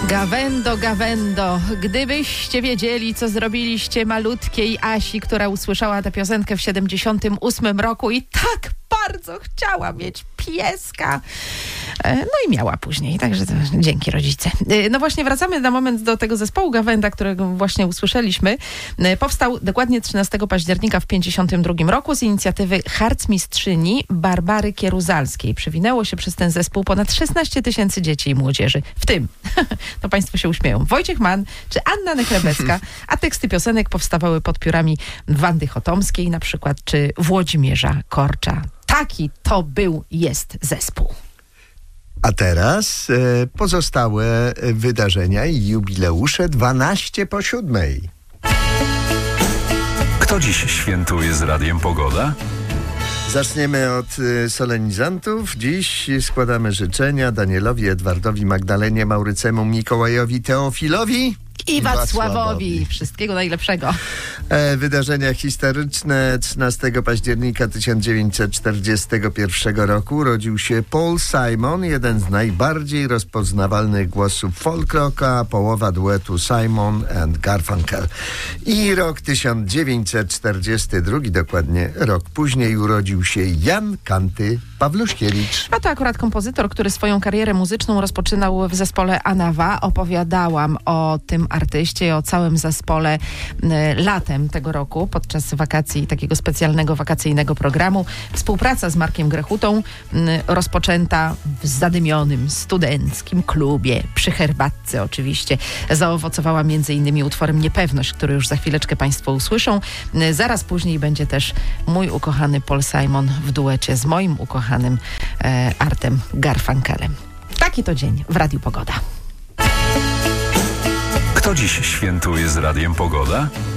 Gawędo, Gawędo, gdybyście wiedzieli, co zrobiliście malutkiej Asi, która usłyszała tę piosenkę w 78 roku i tak bardzo chciała mieć pieska. No i miała później, także to dzięki rodzice. No właśnie wracamy na moment do tego zespołu Gawęda, którego właśnie usłyszeliśmy. Powstał dokładnie 13 października w 52 roku z inicjatywy harcmistrzyni Barbary Kieruzalskiej. Przewinęło się przez ten zespół ponad 16 000 dzieci i młodzieży. W tym, to państwo się uśmieją, Wojciech Mann czy Anna Nechlebecka, a teksty piosenek powstawały pod piórami Wandy Chotomskiej na przykład, czy Włodzimierza Korcza. Taki to jest zespół. A teraz pozostałe wydarzenia i jubileusze 12 po 7. Kto dziś świętuje z Radiem Pogoda? Zaczniemy od solenizantów. Dziś składamy życzenia Danielowi, Edwardowi, Magdalenie, Maurycemu, Mikołajowi, Teofilowi i Wacławowi. Wszystkiego najlepszego. Wydarzenia historyczne. 13 października 1941 roku urodził się Paul Simon, jeden z najbardziej rozpoznawalnych głosów folk rocka, połowa duetu Simon and Garfunkel. I rok 1942, dokładnie rok później, urodził się Jan Kanty Pawluszkiewicz. A to akurat kompozytor, który swoją karierę muzyczną rozpoczynał w zespole Anawa. Opowiadałam o tym artyście i o całym zespole latem tego roku, podczas wakacji, takiego specjalnego wakacyjnego programu. Współpraca z Markiem Grechutą rozpoczęta w zadymionym studenckim klubie, przy herbatce oczywiście, zaowocowała m.in. utworem Niepewność, który już za chwileczkę państwo usłyszą. Zaraz później będzie też mój ukochany Paul Simon w duecie z moim ukochanym Artem Garfunkelem. Taki to dzień w Radiu Pogoda. Kto dziś świętuje z Radiem Pogoda?